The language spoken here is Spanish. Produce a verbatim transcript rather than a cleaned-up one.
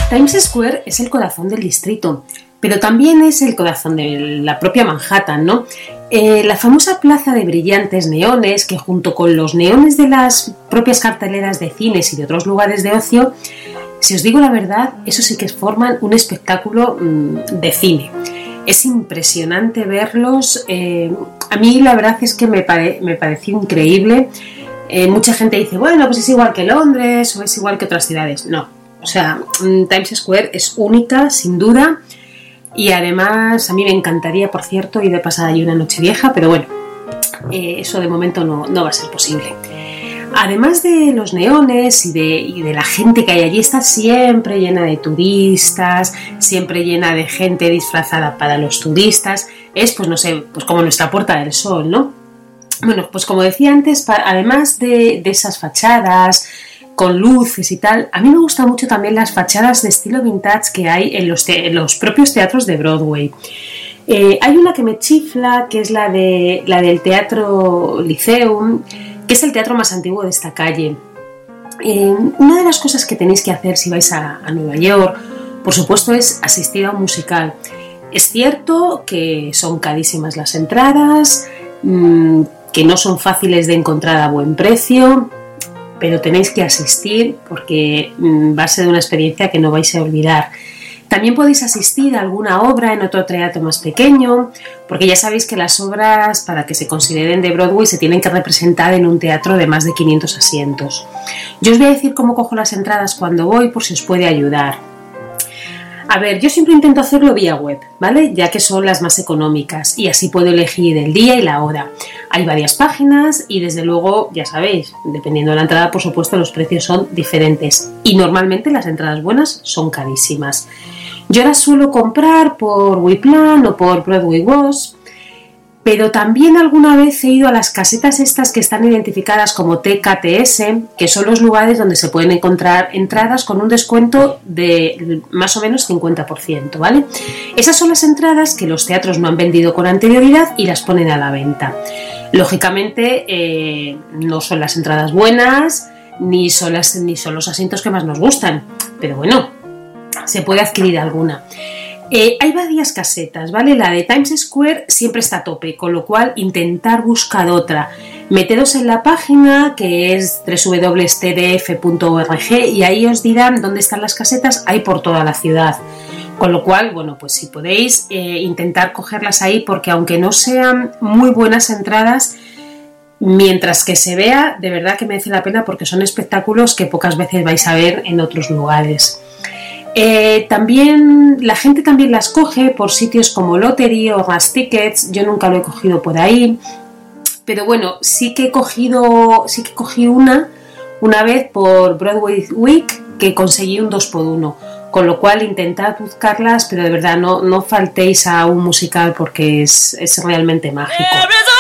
Times Square es el corazón del distrito, pero también es el corazón de la propia Manhattan, ¿no? Eh, la famosa plaza de brillantes neones, que junto con los neones de las propias carteleras de cines y de otros lugares de ocio, si os digo la verdad, eso sí que forman un espectáculo mmm, de cine. Es impresionante verlos. Eh, a mí la verdad es que me, pare, me pareció increíble. Eh, mucha gente dice, bueno, pues es igual que Londres o es igual que otras ciudades. No, o sea, Times Square es única, sin duda. Y además a mí me encantaría, por cierto, ir de pasada allí una noche vieja, pero bueno, eh, eso de momento no, no va a ser posible. Además de los neones y de, y de la gente que hay allí, está siempre llena de turistas, siempre llena de gente disfrazada para los turistas. Es, pues no sé, pues como nuestra Puerta del Sol, ¿no? Bueno, pues como decía antes, pa- además de, de esas fachadas con luces y tal, a mí me gustan mucho también las fachadas de estilo vintage que hay en los, te- en los propios teatros de Broadway. Eh, hay una que me chifla, que es la, de, la del Teatro Lyceum, que es el teatro más antiguo de esta calle. Eh, una de las cosas que tenéis que hacer si vais a, a Nueva York, por supuesto, es asistir a un musical. Es cierto que son carísimas las entradas, mmm, que no son fáciles de encontrar a buen precio, pero tenéis que asistir porque mmm, va a ser una experiencia que no vais a olvidar. También podéis asistir a alguna obra en otro teatro más pequeño, porque ya sabéis que las obras, para que se consideren de Broadway, se tienen que representar en un teatro de más de quinientos asientos. Yo os voy a decir cómo cojo las entradas cuando voy, por si os puede ayudar. A ver, yo siempre intento hacerlo vía web, ¿vale? Ya que son las más económicas y así puedo elegir el día y la hora. Hay varias páginas y desde luego, ya sabéis, dependiendo de la entrada, por supuesto, los precios son diferentes y normalmente las entradas buenas son carísimas. Yo las suelo comprar por WePlan o por Broadway Watch, pero también alguna vez he ido a las casetas estas que están identificadas como T K T S, que son los lugares donde se pueden encontrar entradas con un descuento de más o menos cincuenta por ciento, ¿vale? Esas son las entradas que los teatros no han vendido con anterioridad y las ponen a la venta. Lógicamente eh, no son las entradas buenas ni son, las, ni son los asientos que más nos gustan, pero bueno, se puede adquirir alguna. Eh, hay varias casetas, ¿vale? La de Times Square siempre está a tope, con lo cual intentar buscar otra. Meteros en la página que es doble u doble u doble u punto t d f punto org y ahí os dirán dónde están las casetas, hay por toda la ciudad. Con lo cual, bueno, pues si podéis eh, intentar cogerlas ahí, porque aunque no sean muy buenas entradas, mientras que se vea, de verdad que merece la pena porque son espectáculos que pocas veces vais a ver en otros lugares. Eh, también la gente también las coge por sitios como Lottery o Gas Tickets. Yo nunca lo he cogido por ahí, pero bueno, sí que he cogido, sí que cogí una una vez por Broadway Week que conseguí un dos por uno, con lo cual intentad buscarlas, pero de verdad no, no faltéis a un musical porque es, es realmente mágico.